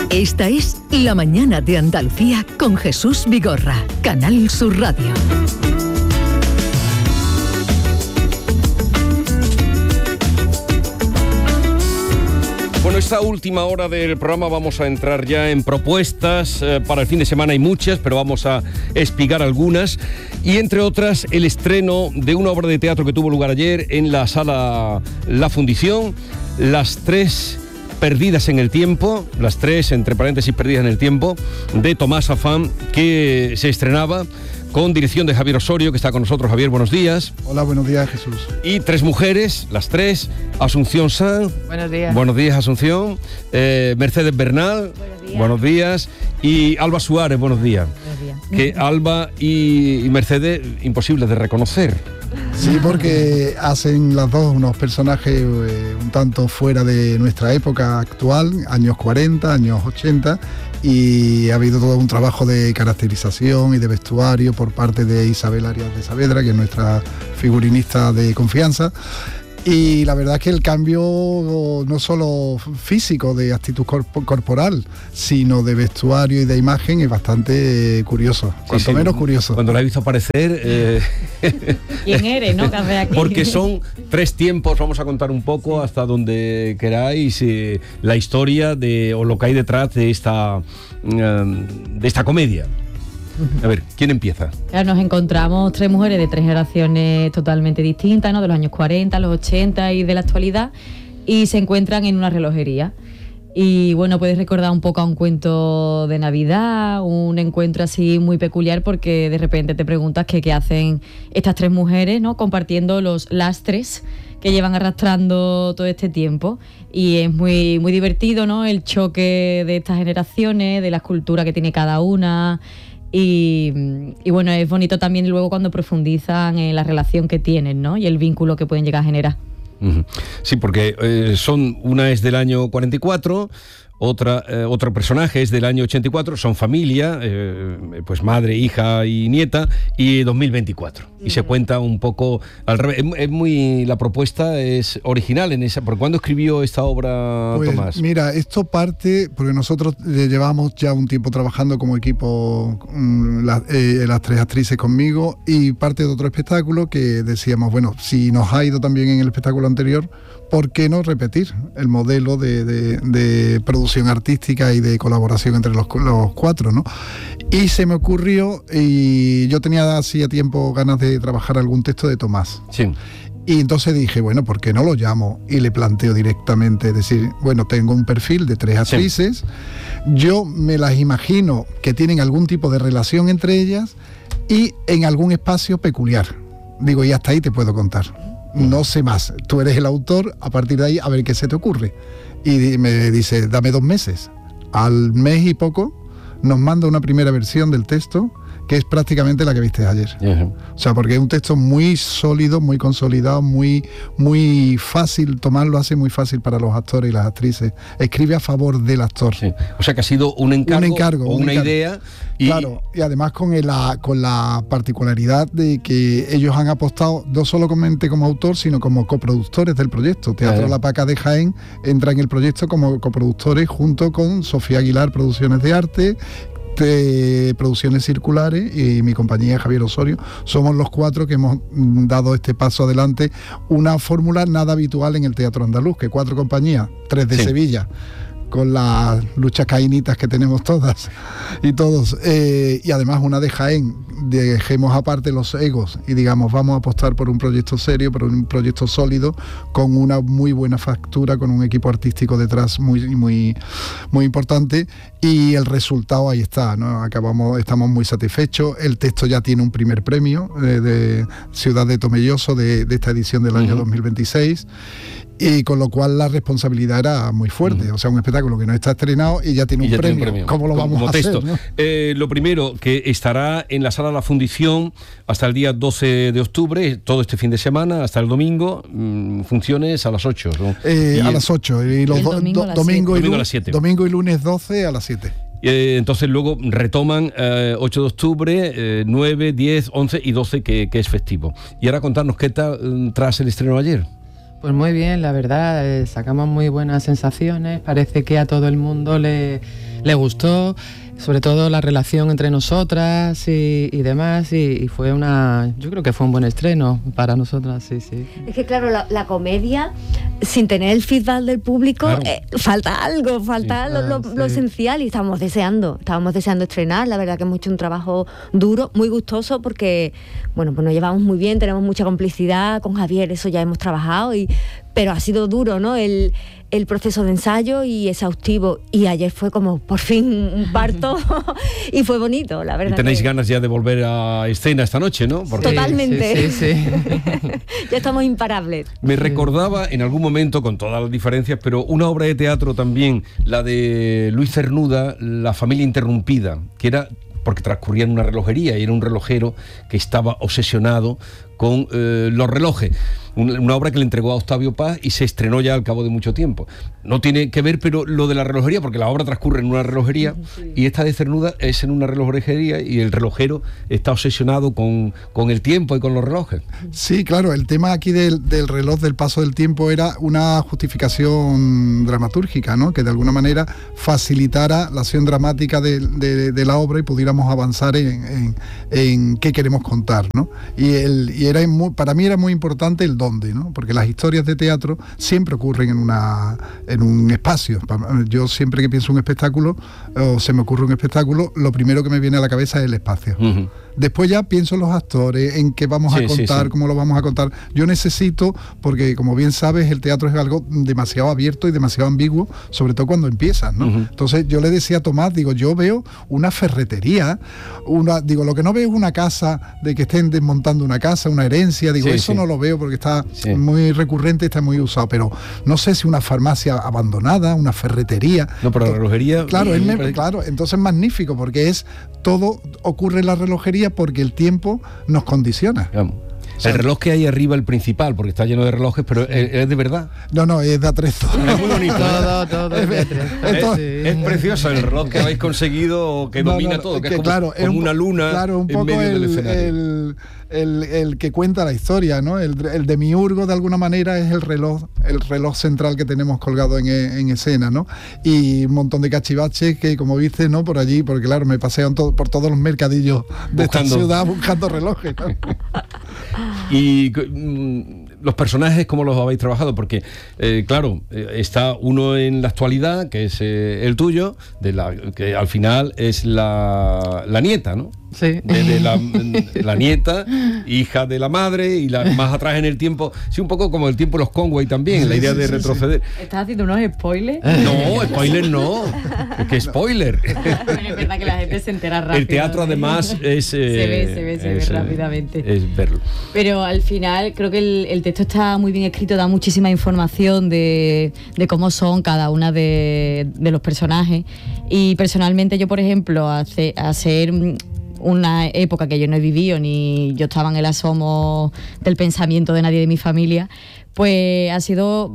Esta es La Mañana de Andalucía con Jesús Vigorra, Canal Sur Radio. Bueno, esta última hora del programa vamos a entrar ya en propuestas para el fin de semana. Hay muchas, pero vamos a espigar algunas. Y entre otras, el estreno de una obra de teatro que tuvo lugar ayer en la sala La Fundición, Las Tres Perdidas en el Tiempo, las tres, entre paréntesis, perdidas en el tiempo, de Tomás Afán, que se estrenaba con dirección de Javier Osorio, que está con nosotros. Javier, buenos días. Hola, buenos días, Jesús. Y tres mujeres, las tres. Asunción Sanz. Buenos días. Buenos días, Asunción. Mercedes Bernal. Buenos días. Buenos días. Y Alba Suárez, buenos días. Buenos días. Que Alba y Mercedes, imposibles de reconocer. Sí, porque hacen las dos unos personajes un tanto fuera de nuestra época actual, años 40, años 80, y ha habido todo un trabajo de caracterización y de vestuario por parte de Isabel Arias de Saavedra, que es nuestra figurinista de confianza. Y la verdad es que el cambio no solo físico, de actitud corporal, sino de vestuario y de imagen es bastante curioso, cuanto menos curioso. Cuando la he visto aparecer... ¿Quién eres, no? ¿Qué haces aquí? Porque son tres tiempos, vamos a contar un poco hasta donde queráis la historia o lo que hay detrás de esta comedia. A ver, ¿quién empieza? Claro, nos encontramos tres mujeres de tres generaciones totalmente distintas, ¿no? De los años 40, los 80 y de la actualidad, y se encuentran en una relojería. Y bueno, puedes recordar un poco a un cuento de Navidad, un encuentro así muy peculiar, porque de repente te preguntas qué hacen estas tres mujeres, ¿no? Compartiendo los lastres que llevan arrastrando todo este tiempo. Y es muy, muy divertido, ¿no? El choque de estas generaciones, de la cultura que tiene cada una. Y bueno, es bonito también luego cuando profundizan en la relación que tienen, ¿no? Y el vínculo que pueden llegar a generar. Sí, porque una es del año 44, otro personaje es del año 84, son familia, pues madre, hija y nieta, y 2024. Y se cuenta un poco al revés. La propuesta es original en esa. ¿Por cuándo escribió esta obra, pues, Tomás? Mira, esto parte porque nosotros llevamos ya un tiempo trabajando como equipo, las tres actrices conmigo, y parte de otro espectáculo que decíamos, bueno, si nos ha ido también en el espectáculo anterior, ¿por qué no repetir el modelo de producción artística y de colaboración entre los cuatro, ¿no? Y se me ocurrió, y yo tenía hacía tiempo ganas de trabajar algún texto de Tomás. Sí. Y entonces dije, bueno, ¿por qué no lo llamo? Y le planteo directamente, decir, bueno, tengo un perfil de tres actrices, yo me las imagino que tienen algún tipo de relación entre ellas y en algún espacio peculiar. Digo, y hasta ahí te puedo contar. No sé más, tú eres el autor, a partir de ahí a ver qué se te ocurre. Y me dice, dame 2 meses. Al mes y poco nos manda una primera versión del texto, que es prácticamente la que viste ayer. Uh-huh. O sea, porque es un texto muy sólido, muy consolidado, muy, muy fácil, Tomás lo hace muy fácil para los actores y las actrices. Escribe a favor del actor. Sí. O sea que ha sido un encargo una idea. Claro, y además con la particularidad de que ellos han apostado no solamente como autor, sino como coproductores del proyecto. Teatro La Paca de Jaén entra en el proyecto como coproductores junto con Sofía Aguilar, Producciones de Arte, de Producciones Circulares, y mi compañía Javier Osorio. Somos los 4 que hemos dado este paso adelante, una fórmula nada habitual en el teatro andaluz, que 4 compañías, 3 de Sevilla, con las luchas caínitas que tenemos todas y todos, y además una de Jaén. Dejemos aparte los egos y digamos, vamos a apostar por un proyecto serio, por un proyecto sólido, con una muy buena factura, con un equipo artístico detrás muy, muy, muy importante, y el resultado ahí está, ¿no? Estamos muy satisfechos. El texto ya tiene un primer premio de Ciudad de Tomelloso de esta edición del año 2026, y con lo cual la responsabilidad era muy fuerte. O sea, un espectáculo que no está estrenado y ya tiene un premio. ¿Cómo lo vamos a hacer, ¿no? Lo primero, que estará en la sala La Fundición hasta el día 12 de octubre, todo este fin de semana, hasta el domingo, funciones a las 8, ¿no? A las 8, y los domingo a las 7. Domingo y lunes 12 a las 7. Entonces luego retoman 8 de octubre, 9, 10, 11 y 12, que es festivo. Y ahora contarnos qué tal tras el estreno ayer. Pues muy bien, la verdad, sacamos muy buenas sensaciones. Parece que a todo el mundo le le gustó, sobre todo la relación entre nosotras y demás, y fue yo creo que fue un buen estreno para nosotras, sí. Es que claro, la comedia, sin tener el feedback del público, claro, falta algo, lo esencial, y estábamos deseando estrenar. La verdad que hemos hecho un trabajo duro, muy gustoso, porque bueno, pues nos llevamos muy bien, tenemos mucha complicidad con Javier, eso ya hemos trabajado, pero ha sido duro, ¿no? El proceso de ensayo y exhaustivo, y ayer fue como por fin un parto y fue bonito, la verdad. Y tenéis ganas ya de volver a escena esta noche, ¿no? Porque... Totalmente. Sí. Ya estamos imparables. Me recordaba en algún momento, con todas las diferencias, pero una obra de teatro también, la de Luis Cernuda, La familia interrumpida, que era porque transcurría en una relojería y era un relojero que estaba obsesionado con los relojes. Una obra que le entregó a Octavio Paz y se estrenó ya al cabo de mucho tiempo. No tiene que ver, pero lo de la relojería, porque la obra transcurre en una relojería, sí, y esta de Cernuda es en una relojería y el relojero está obsesionado con el tiempo y con los relojes. Sí, claro, el tema aquí del reloj, del paso del tiempo, era una justificación dramatúrgica, ¿no? Que de alguna manera facilitara la acción dramática de la obra y pudiéramos avanzar en qué queremos contar, ¿no? Para mí era muy importante el dónde, ¿no? Porque las historias de teatro siempre ocurren en un espacio. Yo siempre que pienso un espectáculo o se me ocurre un espectáculo, lo primero que me viene a la cabeza es el espacio. Uh-huh. Después ya pienso en los actores, en qué vamos a contar, cómo lo vamos a contar. Yo necesito, porque como bien sabes, el teatro es algo demasiado abierto y demasiado ambiguo, sobre todo cuando empiezas, ¿no? Uh-huh. Entonces yo le decía a Tomás, yo veo una ferretería, lo que no veo es una casa, de que estén desmontando una casa, una herencia, eso no lo veo porque está muy recurrente, está muy usado, pero no sé si una farmacia abandonada, una ferretería. No, pero la relojería... Claro, entonces es magnífico, porque todo ocurre en la relojería porque el tiempo nos condiciona. Vamos. El reloj que hay arriba, el principal, porque está lleno de relojes, pero ¿es de verdad? No, es de atrezo. Es muy bonito. Todo es de atrezo. Es precioso el reloj que habéis conseguido, que domina todo, que es como una luna, claro, un en poco medio del escenario. El que cuenta la historia, ¿no? El demiurgo, de alguna manera, es el reloj central que tenemos colgado en escena, ¿no? Y un montón de cachivaches que, como viste, ¿no? Por allí, porque claro, me pasean por todos los mercadillos de esta ciudad buscando relojes, ¿no? Y los personajes, ¿cómo los habéis trabajado? Porque, claro, está uno en la actualidad, que es el tuyo, que al final es la nieta, ¿no? Sí. La nieta, hija de la madre, y más atrás en el tiempo, sí, un poco como el tiempo de los Conway también, la idea de retroceder. ¿Estás haciendo unos spoilers? No, spoiler no. ¿Qué spoiler? Bueno, es verdad que la gente se entera rápido. El teatro además es... se ve rápidamente. Es verlo. Pero al final creo que el texto está muy bien escrito, da muchísima información de cómo son cada una de los personajes. Y personalmente yo, por ejemplo, hacer una época que yo no he vivido, ni yo estaba en el asomo del pensamiento de nadie de mi familia, pues ha sido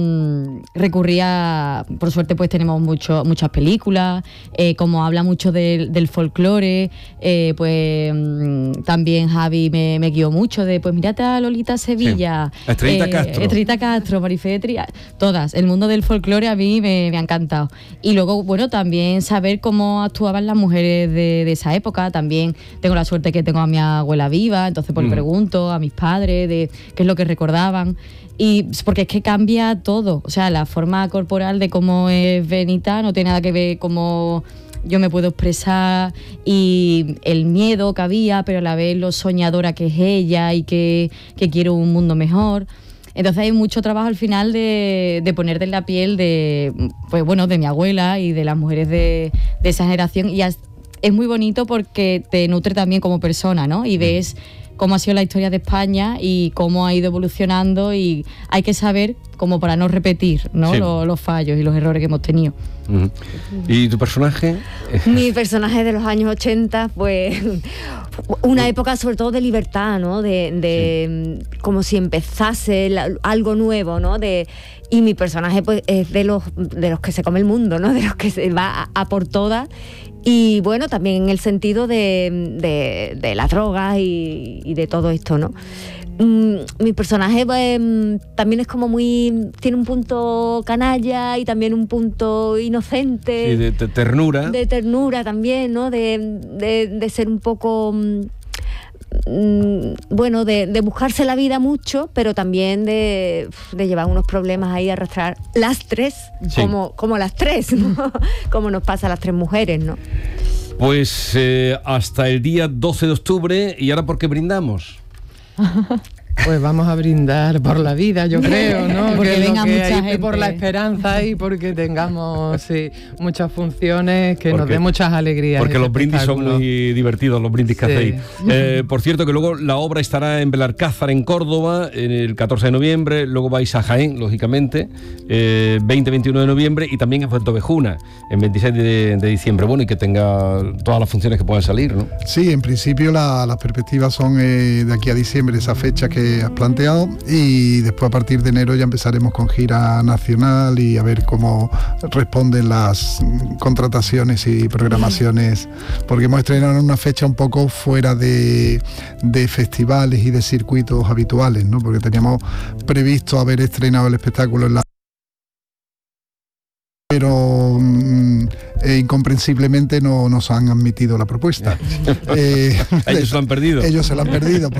recurría, por suerte pues tenemos muchas películas, como habla mucho del folclore, pues también Javi me guió mucho pues mírate a Lolita Sevilla, sí. Estrellita Castro, Marifé Tria, todas, el mundo del folclore a mí me ha encantado. Y luego, bueno, también saber cómo actuaban las mujeres de esa época. También tengo la suerte que tengo a mi abuela viva, entonces pues le pregunto a mis padres de qué es lo que recordaban. Y porque es que cambia todo, o sea, la forma corporal de cómo es Benita no tiene nada que ver cómo yo me puedo expresar, y el miedo que había, pero a la vez lo soñadora que es ella y que quiere un mundo mejor. Entonces hay mucho trabajo al final de ponerte en la piel de mi abuela y de las mujeres de esa generación, y es muy bonito porque te nutre también como persona, ¿no? Y ves cómo ha sido la historia de España y cómo ha ido evolucionando, y hay que saber como para no repetir, ¿no? Sí. Los fallos y los errores que hemos tenido. Uh-huh. ¿Y tu personaje? Mi personaje de los años 80, pues una época sobre todo de libertad, ¿no? De como si empezase algo nuevo, ¿no? Y mi personaje pues es de los que se come el mundo, ¿no? De los que se va a por todas. Y bueno, también en el sentido de las drogas y de todo esto, ¿no? mi personaje también es como tiene un punto canalla y también un punto inocente. Sí, de ternura. De ternura también, ¿no? De ser un poco... bueno, de buscarse la vida mucho, pero también de llevar unos problemas ahí, arrastrar las tres, sí. como las tres, ¿no? Como nos pasa a las tres mujeres, ¿no? Pues hasta el día 12 de octubre, ¿y ahora por qué brindamos? Pues vamos a brindar por la vida, yo creo, ¿no? Porque venga mucha gente. Por la esperanza y porque tengamos muchas funciones que nos den muchas alegrías. Porque los brindis son muy divertidos, los brindis que hacéis. Por cierto, que luego la obra estará en Belalcázar, en Córdoba, el 14 de noviembre. Luego vais a Jaén, lógicamente, 20-21 de noviembre. Y también en Fuentovejuna, en 26 de diciembre. Bueno, y que tenga todas las funciones que puedan salir, ¿no? Sí, en principio las perspectivas son de aquí a diciembre, esa fecha que has planteado, y después a partir de enero ya empezaremos con gira nacional y a ver cómo responden las contrataciones y programaciones, porque hemos estrenado en una fecha un poco fuera de festivales y de circuitos habituales, ¿no? Porque teníamos previsto haber estrenado el espectáculo en la... pero incomprensiblemente no nos han admitido la propuesta. Ellos se lo han perdido. Ellos se lo han perdido.